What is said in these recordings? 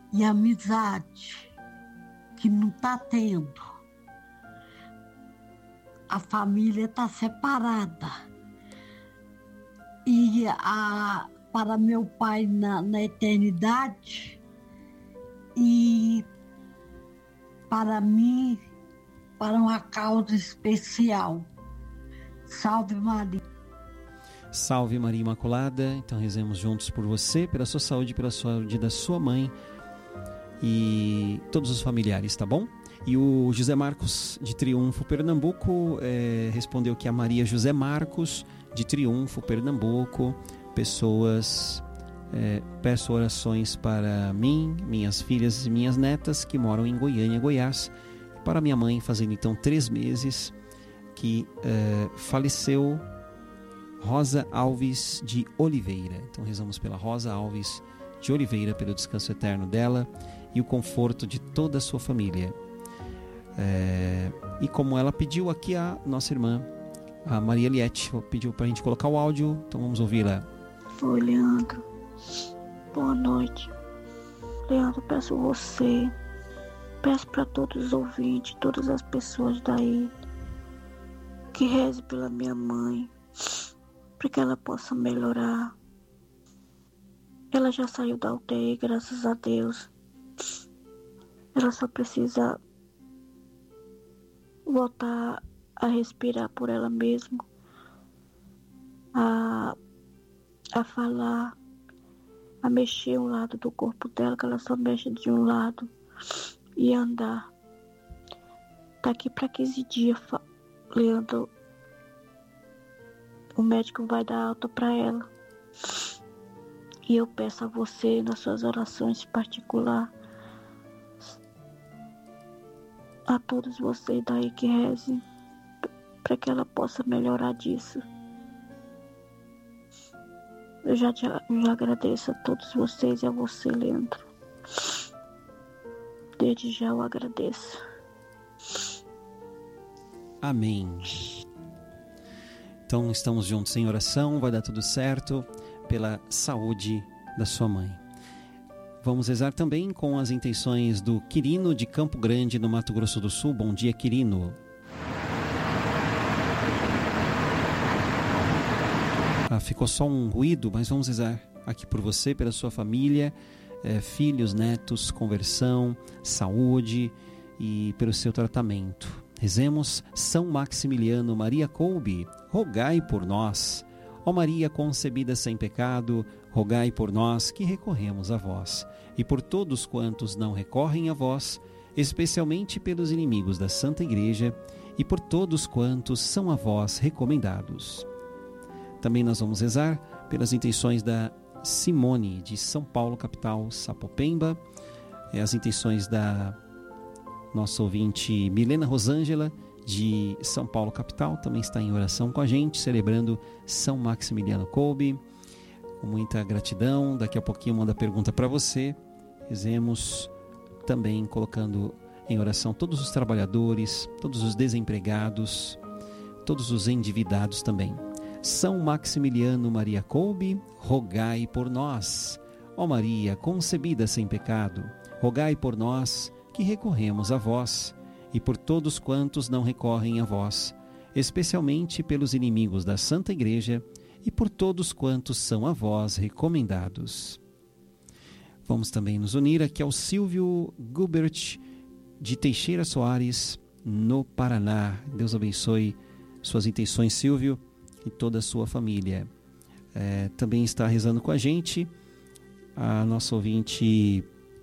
e amizade que não está tendo. A família está separada. E para meu pai na eternidade e para mim, para uma causa especial. Salve Maria. Salve Maria Imaculada. Então rezemos juntos por você, pela sua saúde, pela saúde da sua mãe e todos os familiares, tá bom? E o José Marcos de Triunfo, Pernambuco, respondeu que a Maria José Marcos de Triunfo, Pernambuco, pessoas, peço orações para mim, minhas filhas e minhas netas que moram em Goiânia, Goiás, e para minha mãe, fazendo então 3 meses que faleceu, Rosa Alves de Oliveira. Então rezamos pela Rosa Alves de Oliveira, pelo descanso eterno dela e o conforto de toda a sua família. E como ela pediu aqui, a nossa irmã, a Maria Liette, pediu para a gente colocar o áudio, então vamos ouvi-la. Oi, Leandro. Boa noite. Leandro, peço para todos os ouvintes, todas as pessoas daí, que reze pela minha mãe, para que ela possa melhorar. Ela já saiu da UTI, graças a Deus. Ela só precisa voltar a respirar por ela mesma, a falar, a mexer um lado do corpo dela, que ela só mexe de um lado, e andar. Daqui para 15 dias, Leandro, o médico vai dar alta para ela. E eu peço a você, nas suas orações particulares, a todos vocês daí que rezem, para que ela possa melhorar disso. Eu já agradeço a todos vocês e a você, Leandro. Desde já eu agradeço. Amém. Então estamos juntos em oração, vai dar tudo certo pela saúde da sua mãe. Vamos rezar também com as intenções do Quirino de Campo Grande, no Mato Grosso do Sul. Bom dia, Quirino. Ficou só um ruído, mas vamos rezar aqui por você, pela sua família, filhos, netos, conversão, saúde e pelo seu tratamento. Rezemos. São Maximiliano Maria Kolbe, rogai por nós. Ó Maria concebida sem pecado, rogai por nós que recorremos a vós, e por todos quantos não recorrem a vós, especialmente pelos inimigos da Santa Igreja, e por todos quantos são a vós recomendados. Também nós vamos rezar pelas intenções da Simone, de São Paulo, capital, Sapopemba, as intenções da nossa ouvinte Milena Rosângela, de São Paulo, capital, também está em oração com a gente, celebrando São Maximiliano Kolbe, com muita gratidão. Daqui a pouquinho manda pergunta para você. Rezemos também colocando em oração todos os trabalhadores, todos os desempregados, todos os endividados também. São Maximiliano Maria Kolbe, rogai por nós. Ó Maria concebida sem pecado, rogai por nós que recorremos a vós, e por todos quantos não recorrem a vós, especialmente pelos inimigos da Santa Igreja, e por todos quantos são a vós recomendados. Vamos também nos unir aqui ao Silvio Gubert de Teixeira Soares, no Paraná. Deus abençoe suas intenções, Silvio, e toda a sua família. Também está rezando com a gente a nossa ouvinte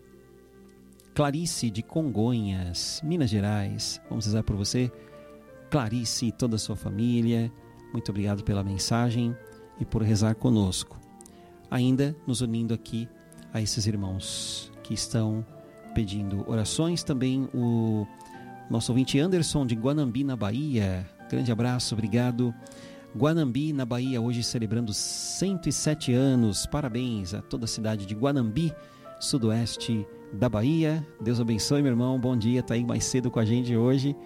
Clarice de Congonhas, Minas Gerais. Vamos rezar por você, Clarice, e toda a sua família. Muito obrigado pela mensagem e por rezar conosco. Ainda nos unindo aqui a esses irmãos que estão pedindo orações. Também o nosso ouvinte Anderson de Guanambi, na Bahia. Grande abraço, obrigado. Guanambi, na Bahia, hoje celebrando 107 anos. Parabéns a toda a cidade de Guanambi, sudoeste da Bahia. Deus abençoe, meu irmão. Bom dia, está aí mais cedo com a gente hoje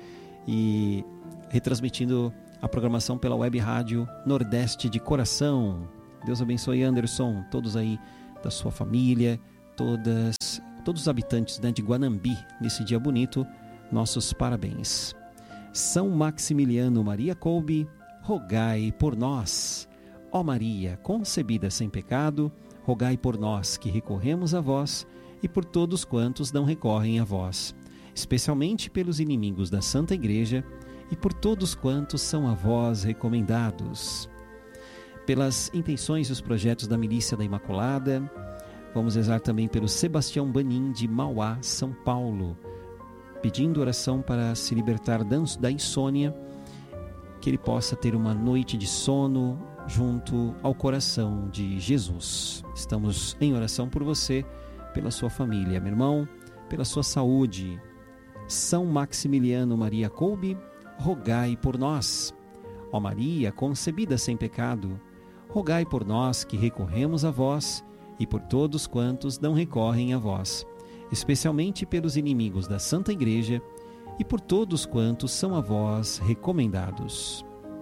e retransmitindo a programação pela web rádio Nordeste de Coração. Deus abençoe, Anderson, todos aí da sua família, todas todos os habitantes, né, de Guanambi, nesse dia bonito, nossos parabéns. São Maximiliano Maria Kolbe, rogai por nós. Ó Maria, concebida sem pecado, rogai por nós que recorremos a vós e por todos quantos não recorrem a vós, especialmente pelos inimigos da Santa Igreja e por todos quantos são a vós recomendados. Pelas intenções e os projetos da Milícia da Imaculada, vamos rezar também pelo Sebastião Banin de Mauá, São Paulo, pedindo oração para se libertar da insônia, que ele possa ter uma noite de sono junto ao coração de Jesus. Estamos em oração por você, pela sua família, meu irmão, pela sua saúde. São Maximiliano Maria Kolbe, rogai por nós. Ó Maria, concebida sem pecado, rogai por nós que recorremos a vós e por todos quantos não recorrem a vós, especialmente pelos inimigos da Santa Igreja e por todos quantos são a vós recomendados.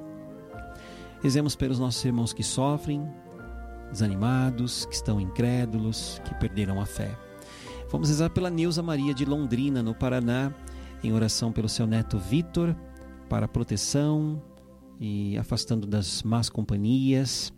Rezemos pelos nossos irmãos que sofrem, desanimados, que estão incrédulos, que perderam a fé. Vamos rezar pela Neuza Maria de Londrina, no Paraná, em oração pelo seu neto Vitor, para proteção e afastando das más companhias.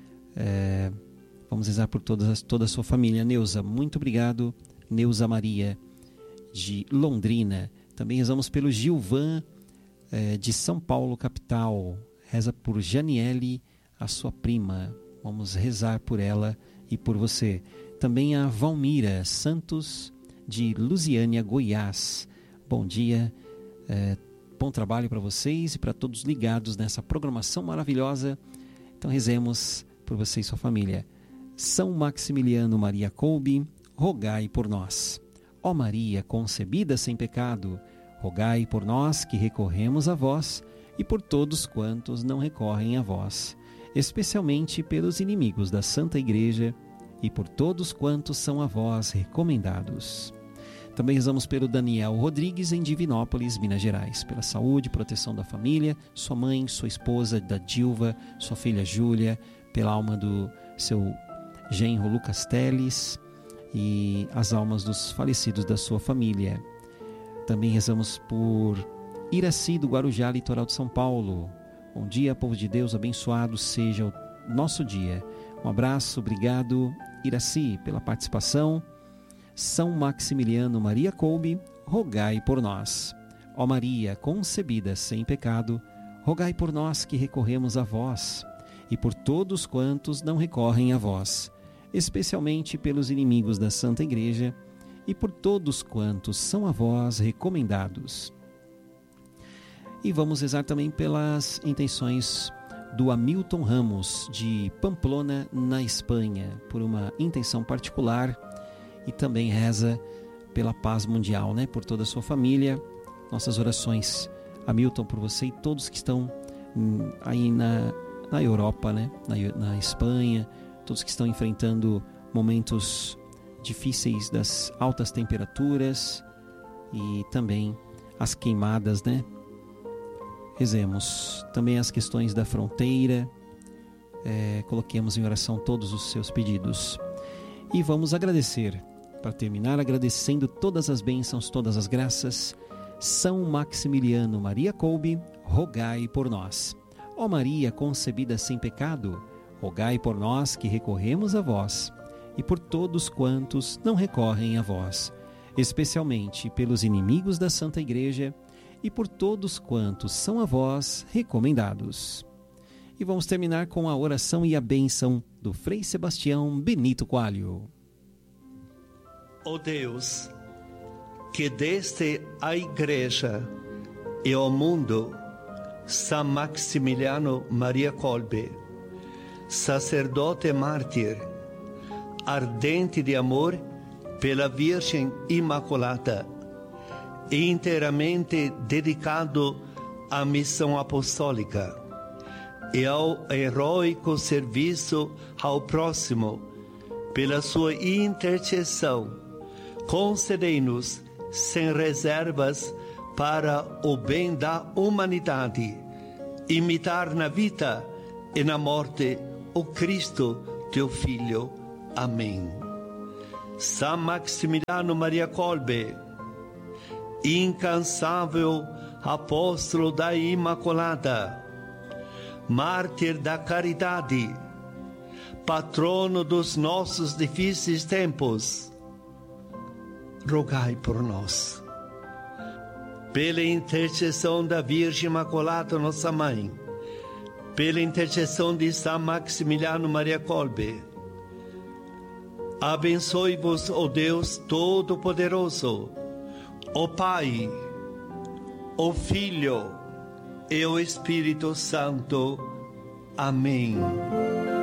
Vamos rezar por toda a sua família. Neuza, muito obrigado. Neuza Maria de Londrina. Também rezamos pelo Gilvan de São Paulo, capital. Reza por Janiele, a sua prima. Vamos rezar por ela e por você. Também a Valmira Santos de Lusiânia, Goiás. Bom dia, bom trabalho para vocês e para todos ligados nessa programação maravilhosa. Então rezemos por você e sua família. São Maximiliano Maria Kolbe, rogai por nós. Ó Maria, concebida sem pecado, rogai por nós que recorremos a vós e por todos quantos não recorrem a vós, especialmente pelos inimigos da Santa Igreja e por todos quantos são a vós recomendados. Também rezamos pelo Daniel Rodrigues em Divinópolis, Minas Gerais, pela saúde e proteção da família, sua mãe, sua esposa, da Dilva, sua filha Júlia, pela alma do seu genro Lucas Teles e as almas dos falecidos da sua família. Também rezamos por Iraci do Guarujá, litoral de São Paulo. Bom dia, povo de Deus, abençoado seja o nosso dia. Um abraço, obrigado Iraci pela participação. São Maximiliano Maria Kolbe, rogai por nós. Ó Maria, concebida sem pecado, rogai por nós que recorremos a vós e por todos quantos não recorrem a vós, especialmente pelos inimigos da Santa Igreja e por todos quantos são a vós recomendados. E vamos rezar também pelas intenções do Hamilton Ramos, de Pamplona, na Espanha, por uma intenção particular, e também reza pela paz mundial, né? Por toda a sua família. Nossas orações, Hamilton, por você e todos que estão aí na Europa, né? Na Espanha, todos que estão enfrentando momentos difíceis das altas temperaturas e também as queimadas, né? Rezemos também as questões da fronteira, coloquemos em oração todos os seus pedidos. E vamos agradecer, para terminar, agradecendo todas as bênçãos, todas as graças. São Maximiliano Maria Kolbe, rogai por nós. Ó Maria, concebida sem pecado, rogai por nós que recorremos a vós e por todos quantos não recorrem a vós, especialmente pelos inimigos da Santa Igreja e por todos quantos são a vós recomendados. E vamos terminar com a oração e a bênção do Frei Sebastião Benito Coelho. Ó Deus, que deste à Igreja e ao mundo São Maximiliano Maria Kolbe, sacerdote mártir, ardente de amor pela Virgem Imaculada, e inteiramente dedicado à missão apostólica e ao heróico serviço ao próximo, pela sua intercessão, concedei-nos sem reservas para o bem da humanidade, imitar na vida e na morte o Cristo, teu Filho. Amém. São Maximiliano Maria Kolbe, incansável apóstolo da Imaculada, mártir da caridade, patrono dos nossos difíceis tempos, rogai por nós. Pela intercessão da Virgem Imaculada, nossa Mãe, pela intercessão de São Maximiliano Maria Kolbe, abençoe-vos, ó Deus Todo-Poderoso, o Pai, o Filho e o Espírito Santo. Amém.